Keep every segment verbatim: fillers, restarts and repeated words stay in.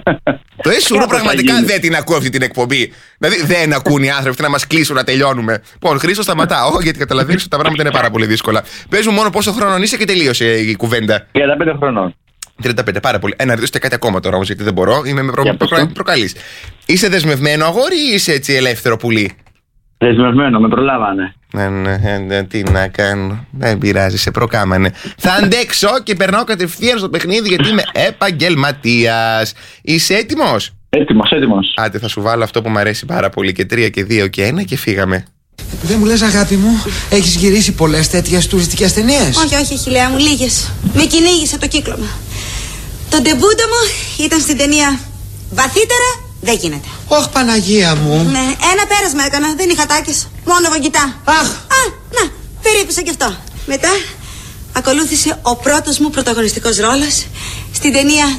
Το Εσουρού πραγματικά δεν την ακούω αυτή την εκπομπή. Δηλαδή δεν ακούν οι άνθρωποι να μας κλείσουν να τελειώνουμε. Λοιπόν, Χρήστο, σταματάω, γιατί καταλαβαίνεις ότι τα πράγματα είναι πάρα πολύ δύσκολα. Πες μου μόνο πόσο χρόνο είσαι και τελείωσε η κουβέντα. τριάντα πέντε χρονών. τριάντα πέντε, πάρα πολύ. Ένα ρωτήσετε κάτι ακόμα τώρα όμως, γιατί δεν μπορώ. Είμαι με προ... προ... προκαλείς. Είσαι δεσμευμένο αγόρι ή είσαι έτσι ελεύθερο πουλί? Δεσμευμένο, με προλάβανε. Ναι, ναι, ναι, τι να κάνω. Δεν πειράζει, σε προκάμανε. Θα αντέξω και περνάω κατευθείαν στο παιχνίδι γιατί είμαι επαγγελματίας. Είσαι έτοιμος? Έτοιμος, έτοιμος. Άντε, θα σου βάλω αυτό που μου αρέσει πάρα πολύ. Και τρία και δύο και ένα και φύγαμε. Δεν μου λες, αγάπη μου, έχεις γυρίσει πολλές τέτοιες τουριστικές ταινίες? Όχι, όχι, χιλιά μου, λίγες. Με κυνήγησε το κύκλωμα. Το ντεμπούτο μου ήταν στην ταινία Βαθύτερα δεν γίνεται. Ωχ, Παναγία μου. Ναι, ένα πέρασμα έκανα, δεν είχα τάκες. Μόνο βαγγιτά. Αχ. Α, να, περίπησα κι αυτό. Μετά ακολούθησε ο πρώτος μου πρωταγωνιστικός ρόλος στην ταινία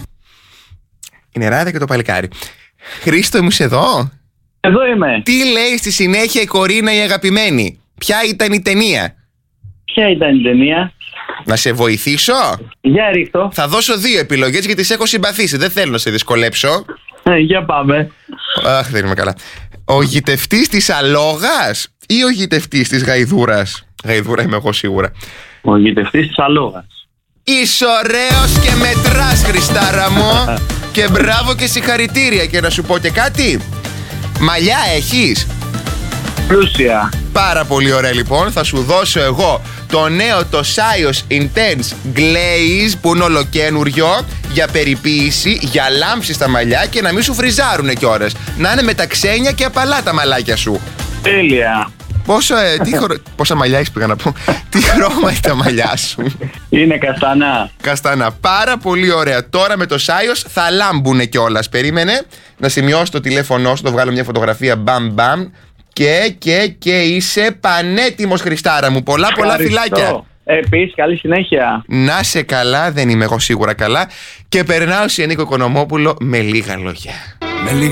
Η νεράδα και το παλικάρι. Χρήστο, είμαι εδώ. Εδώ είμαι. Τι λέει στη συνέχεια η Κορίνα η αγαπημένη? Ποια ήταν η ταινία? Ποια ήταν η ταινία? Να σε βοηθήσω? Για ρίχτω. Θα δώσω δύο επιλογές γιατί σε έχω συμπαθήσει. Δεν θέλω να σε δυσκολέψω. Ε, για πάμε. Αχ, δεν είμαι καλά. Ο γητευτής της αλόγας ή ο γητευτής της γαϊδούρας? Γαϊδούρα είμαι εγώ σίγουρα. Ο γητευτής της αλόγας. Είσαι ωραίος και μετράς, Χριστάρα μου. Και μπράβο και συγχαρητήρια. Και να σου πω και κάτι. Μαλλιά έχεις? Πλούσια. Πάρα πολύ ωραία, λοιπόν. Θα σου δώσω εγώ το νέο, το Scios Intense Glaze, που είναι ολοκένουριο, για περιποίηση, για λάμψη στα μαλλιά και να μην σου φριζάρουνε κιόλας. Να είναι με τα ξένια και απαλά τα μαλάκια σου. Τέλεια. Πόσο, ε, τι χρο... Πόσα μαλλιά έχεις, πήγα να πω. Τι χρώμα είναι τα μαλλιά σου? Είναι καστανά. Καστανά. Πάρα πολύ ωραία. Τώρα με το Scios θα λάμπουνε κιόλας. Περίμενε να σημειώσω το τηλέφωνο σου, το βγάλω μια φωτογραφία. Μπαμ μπαμ. Και, και, και είσαι πανέτοιμος, Χριστάρα μου. Πολλά, πολλά φιλάκια. Επίσης, καλή συνέχεια. Να σε καλά, δεν είμαι εγώ σίγουρα καλά. Και περνάω σε Νίκο Οικονομόπουλο με λίγα λόγια. Με λίγα